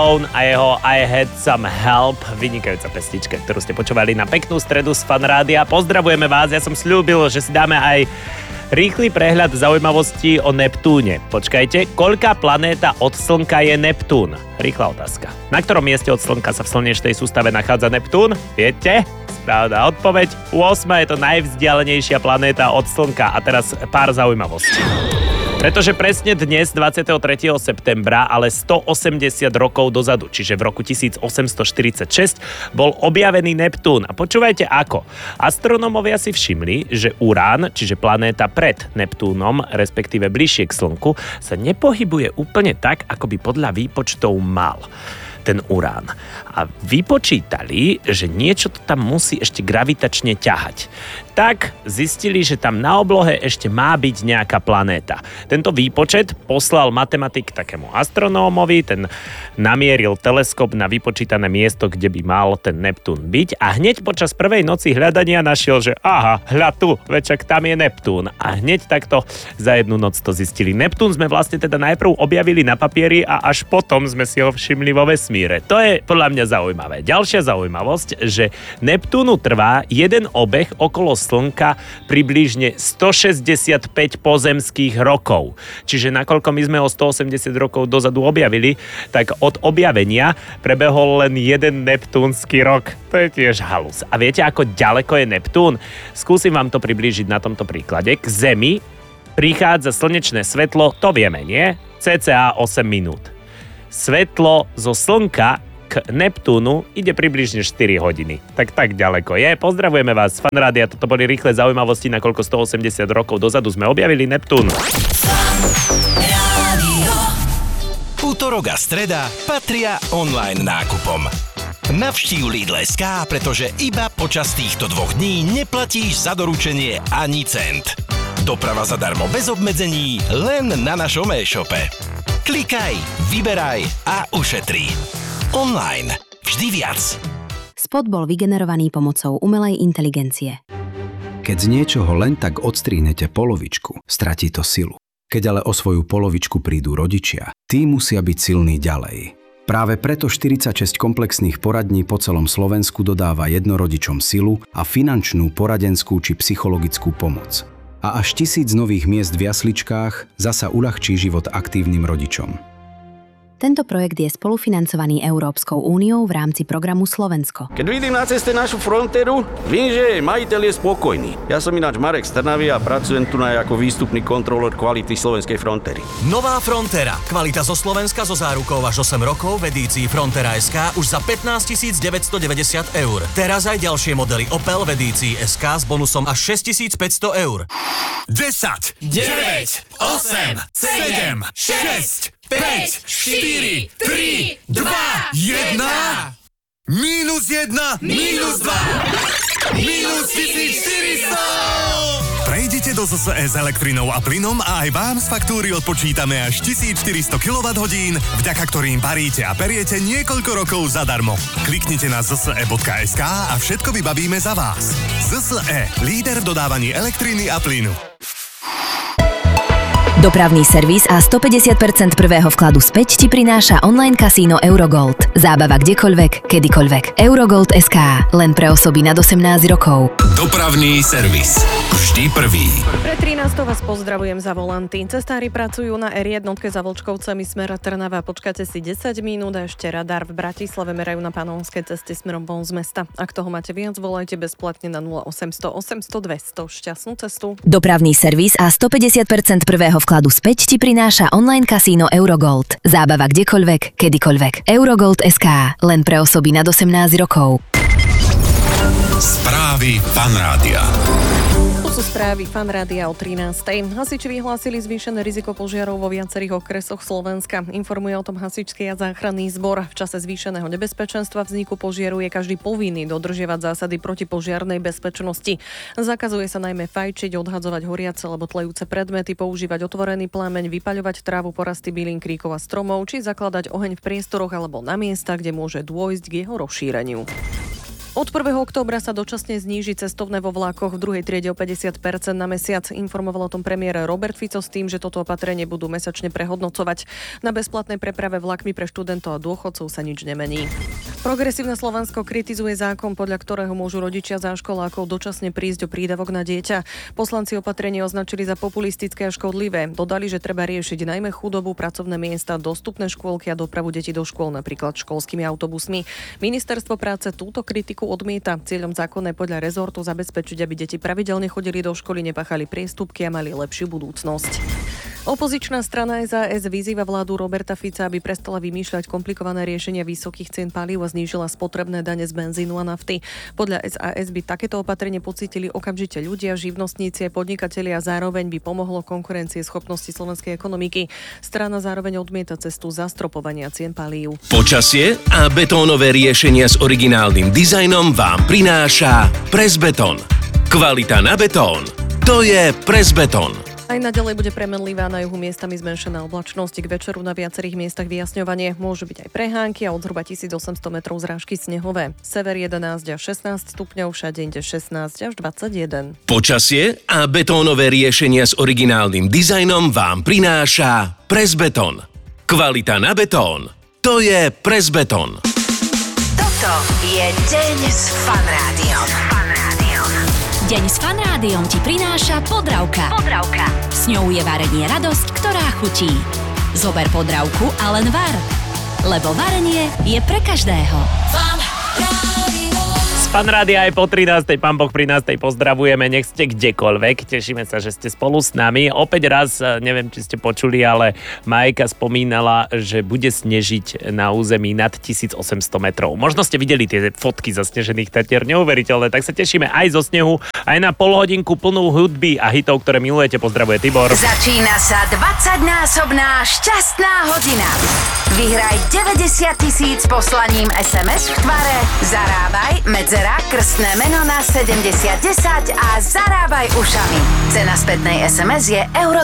a jeho I Had Some Help, vynikajúca pesnička, ktorú ste počúvali na peknú stredu z Fan Rádia. Pozdravujeme vás, ja som sľúbil, že si dáme aj rýchly prehľad zaujímavostí o Neptúne. Počkajte, koľká planéta od Slnka je Neptún? Rýchla otázka. Na ktorom mieste od Slnka sa v slnečnej sústave nachádza Neptún? Viete? Správna odpoveď. 8 je to najvzdialenejšia planéta od Slnka. A teraz pár zaujímavostí. Pretože presne dnes, 23. septembra, ale 180 rokov dozadu, čiže v roku 1846, bol objavený Neptún. A počúvajte ako. Astronómovia si všimli, že Urán, čiže planéta pred Neptúnom, respektíve bližšie k Slnku, sa nepohybuje úplne tak, ako by podľa výpočtov mal ten Urán. A vypočítali, že niečo to tam musí ešte gravitačne ťahať. Tak zistili, že tam na oblohe ešte má byť nejaká planéta. Tento výpočet poslal matematik takému astronómovi, ten namieril teleskop na vypočítané miesto, kde by mal ten Neptún byť a hneď počas prvej noci hľadania našiel, že aha, hľa tu, večak tam je Neptún. A hneď takto za jednu noc to zistili. Neptún sme vlastne teda najprv objavili na papieri a až potom sme si ho všimli vo vesmíre. To je podľa mňa zaujímavé. Ďalšia zaujímavosť, že Neptúnu trvá jeden obeh okolo Slnka približne 165 pozemských rokov. Čiže nakoľko my sme ho 180 rokov dozadu objavili, tak od objavenia prebehol len jeden neptúnsky rok. To je tiež halus. A viete, ako ďaleko je Neptún? Skúsim vám to priblížiť na tomto príklade. K Zemi prichádza slnečné svetlo, to vieme, nie? Cca 8 minút. Svetlo zo Slnka k Neptúnu ide približne 4 hodiny. Tak ďaleko je. Pozdravujeme vás z Fan Rádia. Toto boli rýchle zaujímavosti, nakoľko 180 rokov dozadu sme objavili Neptún. Útorok a streda patria online nákupom. Navštív Lidl.sk, pretože iba počas týchto 2 dní neplatíš za doručenie ani cent. Doprava zadarmo bez obmedzení len na našom e-shope. Klikaj, vyberaj a ušetri. Online. Vždy viac. Spot bol vygenerovaný pomocou umelej inteligencie. Keď z niečoho len tak odstrihnete polovičku, stratí to silu. Keď ale o svoju polovičku prídu rodičia, tí musia byť silní ďalej. Práve preto 46 komplexných poradní po celom Slovensku dodáva jednorodičom silu a finančnú, poradenskú či psychologickú pomoc. A až 1000 nových miest v jasličkách zasa uľahčí život aktívnym rodičom. Tento projekt je spolufinancovaný Európskou úniou v rámci programu Slovensko. Keď vidím na ceste našu frontéru, viem, že majiteľ je spokojný. Ja som ináč Marek z Trnavy a pracujem tu ako výstupný kontrolór kvality slovenskej frontéry. Nová Frontera. Kvalita zo Slovenska so zárukou až 8 rokov v edícii Frontera.sk už za 15 990 eur. Teraz aj ďalšie modely Opel v edícii SK s bonusom až 6500 eur. 10, 9, 8, 7, 6, 5, 4, 3, 2, 1. Minus 1, minus 2, minus 1400. Prejdite do ZSE s elektrinou a plynom a aj vám z faktúry odpočítame až 1400 kWh, vďaka ktorým paríte a periete niekoľko rokov zadarmo. Kliknite na zse.sk a všetko vybavíme za vás. ZSE, líder v dodávaní elektriny a plynu. Dopravný servis a 150% prvého vkladu späť ti prináša online kasíno Eurogold. Zábava kdekoľvek, kedykoľvek. Eurogold.sk. Len pre osoby nad 18 rokov. Dopravný servis. Vždy prvý. Pre 13. vás pozdravujem za volanty. Cestári pracujú na R1 za Vlčkovcami smer Trnava. Počkáte si 10 minút a ešte radar v Bratislave merajú na Panonskej ceste smerom von z mesta. Ak toho máte viac, volajte bezplatne na 0800 800 200. Šťastnú cestu. Dopravný servis a 150% prvého vkladu späť ti prináša online kasíno Eurogold. Zábava kdekoľvek, kedykoľvek. Eurogold.sk. Len pre osoby nad 18 rokov. Správy Fan Rádia. To sú správy Fan Rádia o 13. Hasiči vyhlásili zvýšené riziko požiarov vo viacerých okresoch Slovenska. Informuje o tom Hasičský a záchranný zbor. V čase zvýšeného nebezpečenstva vzniku požiaru je každý povinný dodržiavať zásady protipožiarnej bezpečnosti. Zakazuje sa najmä fajčiť, odhadzovať horiace alebo tlejúce predmety, používať otvorený plameň, vypaľovať trávu, porasty bylín, kríkov a stromov, či zakladať oheň v priestoroch alebo na miesta, kde môže dôjsť k jeho rozšíreniu. Od 1. októbra sa dočasne zníži cestovné vo vlákoch v druhej triede o 50% na mesiac. Informoval o tom premiér Robert Fico s tým, že toto opatrenie budú mesačne prehodnocovať. Na bezplatnej preprave vlakmi pre študentov a dôchodcov sa nič nemení. Progresívne Slovensko kritizuje zákon, podľa ktorého môžu rodičia záškolákov dočasne prísť o prídavok na dieťa. Poslanci opatrenie označili za populistické a škodlivé. Dodali, že treba riešiť najmä chudobu, pracovné miesta, dostupné škôlky a dopravu detí do škôl, napríklad školskými autobusmi. Ministerstvo práce túto kritiku odmieta. Cieľom zákona je podľa rezortu zabezpečiť, aby deti pravidelne chodili do školy, nepáchali priestupky a mali lepšiu budúcnosť. Opozičná strana SAS vyzýva vládu Roberta Fica, aby prestala vymýšľať komplikované riešenia vysokých cien palív a znížila spotrebné dane z benzínu a nafty. Podľa SAS by takéto opatrenie pocítili okamžite ľudia, živnostníci a podnikatelia a zároveň by pomohlo konkurencieschopnosti slovenskej ekonomiky. Strana zároveň odmieta cestu zastropovania cien palív. Počasie a betónové riešenia s originálnym dizajnom vám prináša Presbeton. Kvalita na betón. To je Presbeton. Aj naďalej bude premenlivá, na juhu miestami zmenšená oblačnosť, k večeru na viacerých miestach vyjasňovanie. Môžu byť aj prehánky a od zhruba 1800 metrov zrážky snehové. Sever 11 až 16 stupňov, všade inde 16 až 21. Počasie a betónové riešenia s originálnym dizajnom vám prináša Presbeton. Kvalita na betón. To je Presbeton. Toto je Deň s Fan Rádiom. Deň s Fan Rádiom ti prináša Podravka. S ňou je varenie radosť, ktorá chutí. Zober Podravku a len var. Lebo varenie je pre každého. Fan Rádio. Fan Rádia aj po 13. Pán Boh pri nás tej pozdravujeme, nech ste kdekoľvek. Tešíme sa, že ste spolu s nami. Opäť raz, neviem, či ste počuli, ale Majka spomínala, že bude snežiť na území nad 1800 metrov. Možno ste videli tie fotky zasnežených Tatier, neuveriteľné, tak sa tešíme aj zo snehu, aj na polhodinku plnú hudby a hitov, ktoré milujete. Pozdravuje Tibor. Začína sa 20-násobná šťastná hodina. Vyhraj 90 000 poslaním SMS v tvare Zarábaj medzera krstné meno na 7010 a zarábaj ušami. Cena spätnej SMS je euro